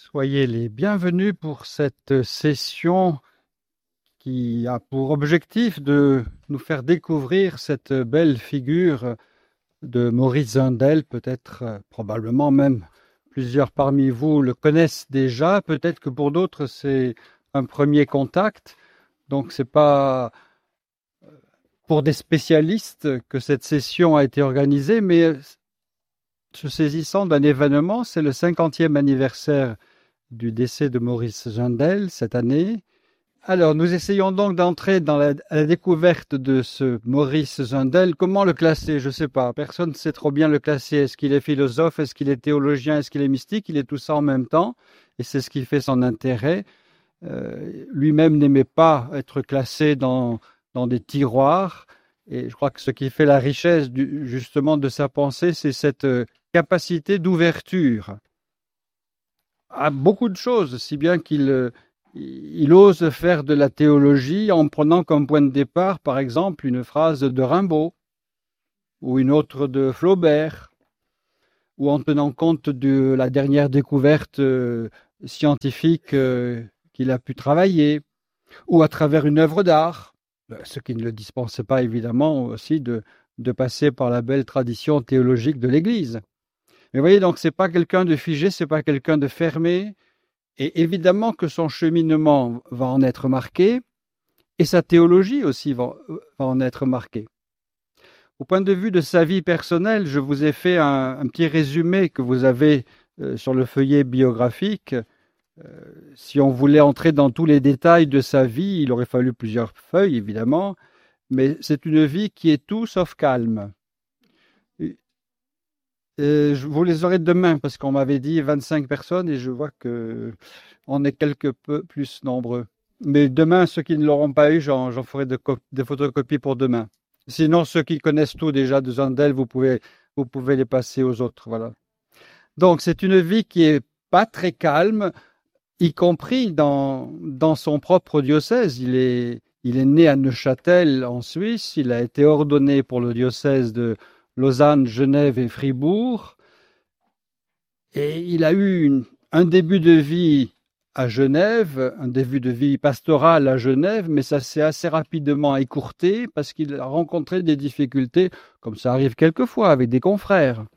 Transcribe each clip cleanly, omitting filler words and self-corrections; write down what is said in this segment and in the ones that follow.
Soyez les bienvenus pour cette session qui a pour objectif de nous faire découvrir cette belle figure de Maurice Zundel. Peut-être, probablement même, plusieurs parmi vous le connaissent déjà. Peut-être que pour d'autres, c'est un premier contact. Donc, c'est pas pour des spécialistes que cette session a été organisée, mais se saisissant d'un événement, c'est le 50e anniversaire du décès de Maurice Zundel cette année. Alors, nous essayons donc d'entrer dans la découverte de ce Maurice Zundel. Comment le classer? Je ne sais pas. Personne ne sait trop bien le classer. Est-ce qu'il est philosophe? Est-ce qu'il est théologien? Est-ce qu'il est mystique? Il est tout ça en même temps. Et c'est ce qui fait son intérêt. Lui-même n'aimait pas être classé dans des tiroirs. Et je crois que ce qui fait la richesse justement de sa pensée, c'est cette capacité d'ouverture à beaucoup de choses, si bien qu'il ose faire de la théologie en prenant comme point de départ, par exemple, une phrase de Rimbaud ou une autre de Flaubert, ou en tenant compte de la dernière découverte scientifique qu'il a pu travailler, ou à travers une œuvre d'art, ce qui ne le dispense pas évidemment aussi de passer par la belle tradition théologique de l'Église. Mais vous voyez, donc c'est pas quelqu'un de figé, c'est pas quelqu'un de fermé, et évidemment que son cheminement va en être marqué, et sa théologie aussi va en être marquée. Au point de vue de sa vie personnelle, je vous ai fait un petit résumé que vous avez sur le feuillet biographique. Si on voulait entrer dans tous les détails de sa vie, il aurait fallu plusieurs feuilles, évidemment, mais c'est une vie qui est tout sauf calme. Je vous les aurai demain parce qu'on m'avait dit 25 personnes et je vois qu'on est quelque peu plus nombreux. Mais demain, ceux qui ne l'auront pas eu, j'en ferai des photocopies pour demain. Sinon, ceux qui connaissent tout déjà de Zundel, vous pouvez les passer aux autres. Voilà. Donc, c'est une vie qui est pas très calme, y compris dans son propre diocèse. Il est né à Neuchâtel, en Suisse. Il a été ordonné pour le diocèse de Lausanne, Genève et Fribourg. Et il a eu un début de vie à Genève, un début de vie pastorale à Genève, mais ça s'est assez rapidement écourté parce qu'il a rencontré des difficultés, comme ça arrive quelquefois avec des confrères.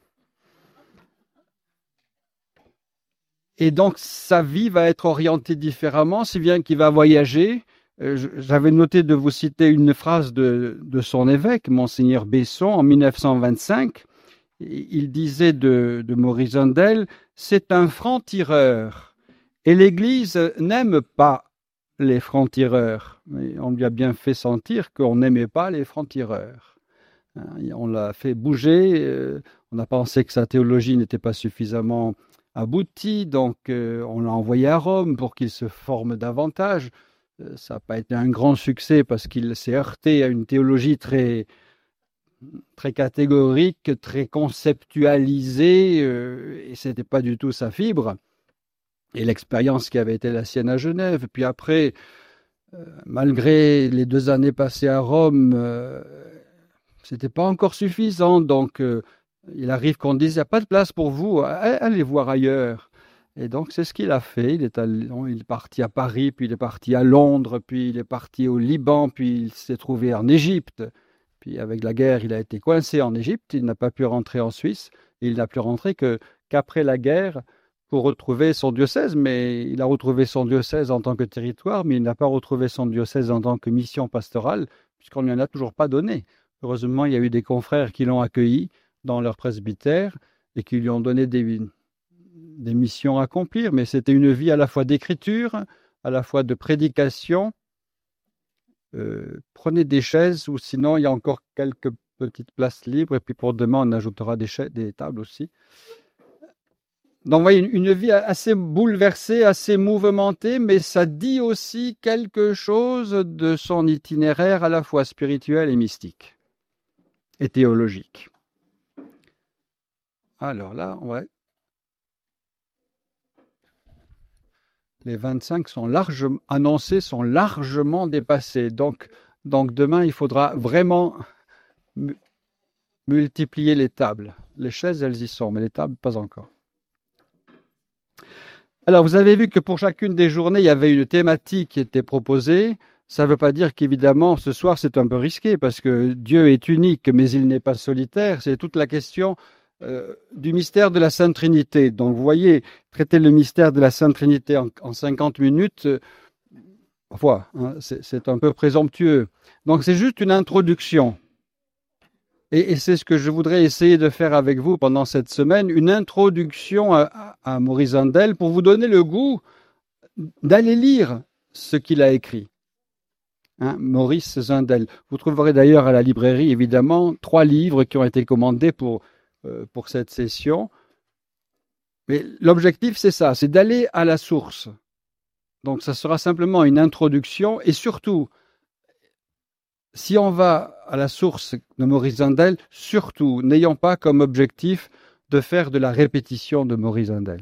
Et donc sa vie va être orientée différemment, si bien qu'il va voyager. J'avais noté de vous citer une phrase de son évêque, Monseigneur Besson, en 1925. Il disait de Maurice Zundel, c'est un franc-tireur. Et l'Église n'aime pas les francs-tireurs. Mais on lui a bien fait sentir qu'on n'aimait pas les francs-tireurs. On l'a fait bouger, on a pensé que sa théologie n'était pas suffisamment aboutie, donc on l'a envoyé à Rome pour qu'il se forme davantage. Ça n'a pas été un grand succès parce qu'il s'est heurté à une théologie très catégorique, très conceptualisée, et ce n'était pas du tout sa fibre. Et l'expérience qui avait été la sienne à Genève. Puis après, malgré les 2 années passées à Rome, c'était pas encore suffisant. Donc, il arrive qu'on dise, il n'y a pas de place pour vous, allez voir ailleurs. Et donc, c'est ce qu'il a fait. Il est parti à Paris, puis il est parti à Londres, puis il est parti au Liban, puis il s'est trouvé en Égypte. Puis avec la guerre, il a été coincé en Égypte, il n'a pas pu rentrer en Suisse, et il n'a pu rentrer qu'après la guerre pour retrouver son diocèse, mais il a retrouvé son diocèse en tant que territoire, mais il n'a pas retrouvé son diocèse en tant que mission pastorale, puisqu'on ne lui en a toujours pas donné. Heureusement, il y a eu des confrères qui l'ont accueilli dans leur presbytère et qui lui ont donné des missions à accomplir, mais c'était une vie à la fois d'écriture, à la fois de prédication. Prenez des chaises, ou sinon il y a encore quelques petites places libres, et puis pour demain on ajoutera des tables aussi. Donc vous voyez, une vie assez bouleversée, assez mouvementée, mais ça dit aussi quelque chose de son itinéraire à la fois spirituel et mystique et théologique. Alors là, ouais. Les 25 annoncés sont largement dépassés. Donc demain, il faudra vraiment multiplier les tables. Les chaises, elles y sont, mais les tables, pas encore. Alors, vous avez vu que pour chacune des journées, il y avait une thématique qui était proposée. Ça ne veut pas dire qu'évidemment, ce soir, c'est un peu risqué parce que Dieu est unique, mais il n'est pas solitaire. C'est toute la question du mystère de la Sainte Trinité. Donc, vous voyez, traiter le mystère de la Sainte Trinité en 50 minutes, parfois, hein, c'est un peu présomptueux. Donc, c'est juste une introduction. Et c'est ce que je voudrais essayer de faire avec vous pendant cette semaine, une introduction à Maurice Zundel pour vous donner le goût d'aller lire ce qu'il a écrit. Hein, Maurice Zundel. Vous trouverez d'ailleurs à la librairie, évidemment, 3 livres qui ont été commandés pour cette session. Mais l'objectif, c'est ça, c'est d'aller à la source. Donc, ça sera simplement une introduction et surtout, si on va à la source de Maurice Zundel, surtout, n'ayons pas comme objectif de faire de la répétition de Maurice Zundel.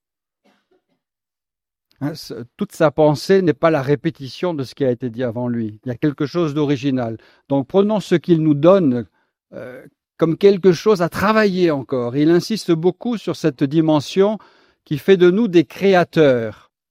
Hein, toute sa pensée n'est pas la répétition de ce qui a été dit avant lui. Il y a quelque chose d'original. Donc prenons ce qu'il nous donne comme quelque chose à travailler encore. Il insiste beaucoup sur cette dimension qui fait de nous des créateurs.